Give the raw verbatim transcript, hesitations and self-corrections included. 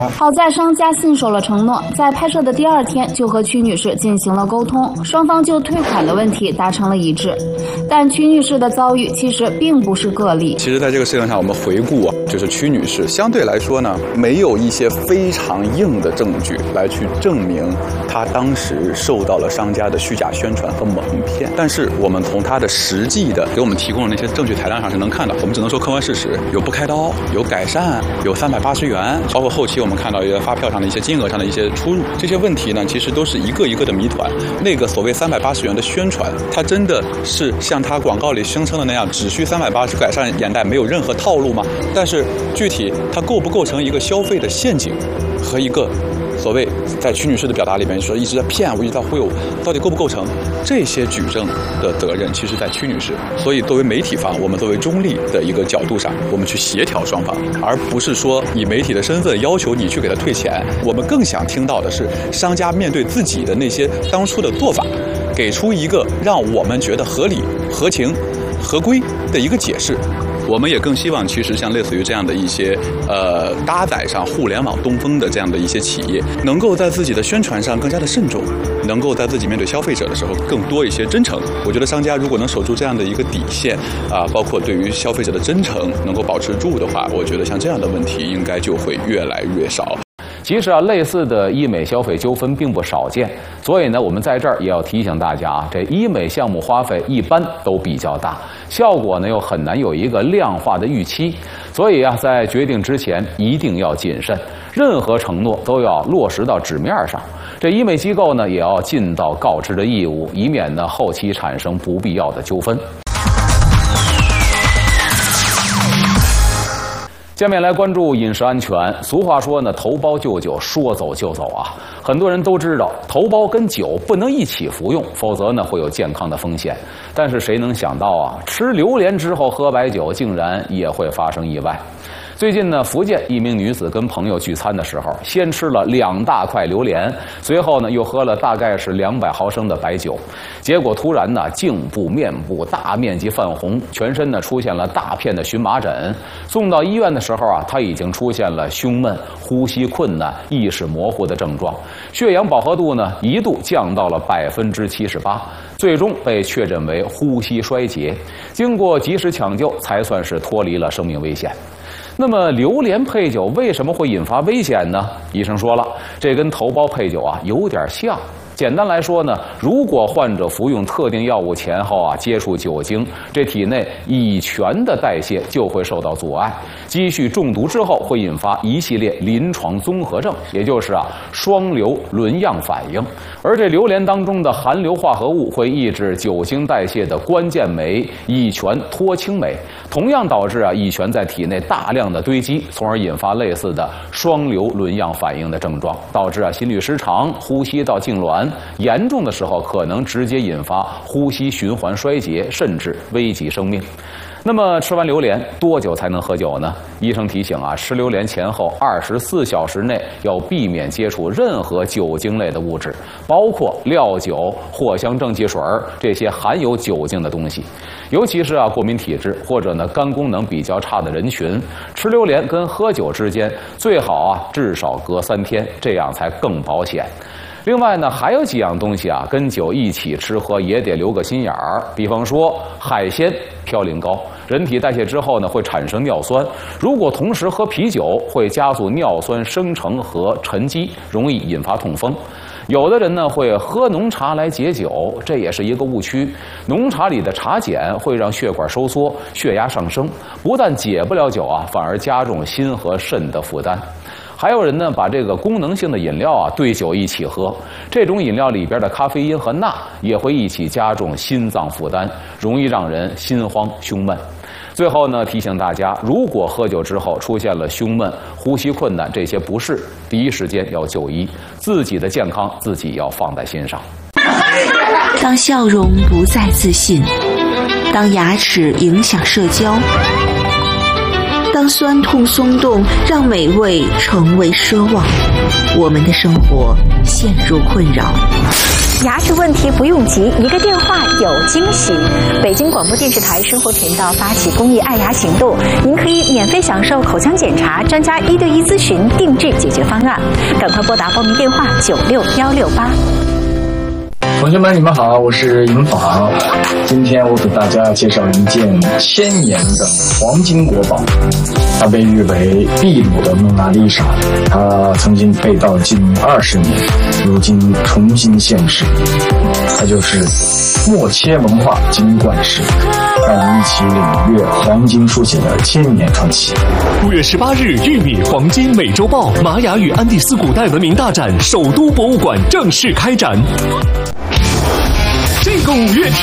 好在商家信守了承诺，在拍摄的第二天就和曲女士进行了沟通，双方就退款的问题达成了一致。但曲女士的遭遇其实并不是个例。 其实，在这个事情上，我们回顾啊，就是曲女士相对来说呢，没有一些非常硬的证据来去证明她当时受到了商家的虚假宣传和蒙骗。但是，我们从她的实际的给我们提供的那些证据材料上是能看到，我们只能说客观事实，有不开刀，有改善，有三百八十元，包括后期我们看到一些发票上的一些金额上的一些出入，这些问题呢，其实都是一个一个的谜团。那个所谓三百八十元的宣传，它真的是像它广告里声称的那样，只需三百八十改善眼袋，没有任何套路吗？但是具体它构不构成一个消费的陷阱和一个所谓在曲女士的表达里面说一直在骗我，一直在忽悠我，到底构不构成？这些举证的责任其实在曲女士。所以作为媒体方，我们作为中立的一个角度上，我们去协调双方，而不是说以媒体的身份要求你去给他退钱。我们更想听到的是商家面对自己的那些当初的做法，给出一个让我们觉得合理、合情、合规的一个解释。我们也更希望，其实像类似于这样的一些呃搭载上互联网东风的这样的一些企业，能够在自己的宣传上更加的慎重，能够在自己面对消费者的时候更多一些真诚。我觉得商家如果能守住这样的一个底线啊、呃，包括对于消费者的真诚能够保持住的话，我觉得像这样的问题应该就会越来越少。 其实啊，类似的医美消费纠纷并不少见，所以呢，我们在这儿也要提醒大家啊，这医美项目花费一般都比较大，效果呢又很难有一个量化的预期，所以啊，在决定之前一定要谨慎，任何承诺都要落实到纸面上。这医美机构呢，也要尽到告知的义务，以免呢后期产生不必要的纠纷。下面来关注饮食安全。俗话说呢，头孢就酒，说走就走啊。很多人都知道，头孢跟酒不能一起服用，否则呢会有健康的风险。但是谁能想到啊，吃榴莲之后喝白酒，竟然也会发生意外。最近呢，福建一名女子跟朋友聚餐的时候，先吃了两大块榴莲，随后呢又喝了大概是两百毫升的白酒，结果突然呢颈部、面部大面积泛红，全身呢出现了大片的荨麻疹。送到医院的时候啊，她已经出现了胸闷、呼吸困难、意识模糊的症状，血氧饱和度呢一度降到了百分之七十八，最终被确诊为呼吸衰竭。经过及时抢救，才算是脱离了生命危险。那么榴莲配酒为什么会引发危险呢？医生说了，这跟头孢配酒啊有点像。简单来说呢，如果患者服用特定药物前后啊接触酒精，这体内乙醛的代谢就会受到阻碍，积蓄中毒之后会引发一系列临床综合症，也就是啊双硫仑样反应。而这榴莲当中的含硫化合物会抑制酒精代谢的关键酶乙醛脱氢酶，同样导致啊乙醛在体内大量的堆积，从而引发类似的双硫仑样反应的症状，导致啊心律失常、呼吸道痉挛，严重的时候可能直接引发呼吸循环衰竭，甚至危及生命。那么吃完榴莲多久才能喝酒呢？医生提醒啊，吃榴莲前后二十四小时内要避免接触任何酒精类的物质，包括料酒、藿香正气水这些含有酒精的东西。尤其是啊过敏体质或者呢肝功能比较差的人群，吃榴莲跟喝酒之间最好啊至少隔三天，这样才更保险。另外呢，还有几样东西啊，跟酒一起吃喝也得留个心眼儿。比方说海鲜嘌呤高，人体代谢之后呢会产生尿酸，如果同时喝啤酒，会加速尿酸生成和沉积，容易引发痛风。有的人呢会喝浓茶来解酒，这也是一个误区。浓茶里的茶碱会让血管收缩，血压上升，不但解不了酒啊，反而加重心和肾的负担。还有人呢把这个功能性的饮料啊兑酒一起喝，这种饮料里边的咖啡因和钠也会一起加重心脏负担，容易让人心慌胸闷。最后呢，提醒大家，如果喝酒之后出现了胸闷、呼吸困难这些不适，第一时间要就医，自己的健康自己要放在心上。 当笑容不再自信，当牙齿影响社交，当当酸痛松动让美味成为奢望，我们的生活陷入困扰。 牙齿问题不用急，一个电话有惊喜。北京广播电视台生活频道发起公益爱牙行动，您可以免费享受口腔检查、专家一对一咨询、定制解决方案。赶快拨打报名电话九六幺六八。 同学们，你们好，我是尹昉。今天我给大家介绍一件千年的黄金国宝，它被誉为秘鲁的蒙娜丽莎，它曾经被盗近二十年，如今重新现世。它就是默切文化金冠石，让我们一起领略黄金书写的千年传奇。 五月十八日，玉米黄金美洲豹玛雅与安第斯古代文明大展首都博物馆正式开展。这个五月天。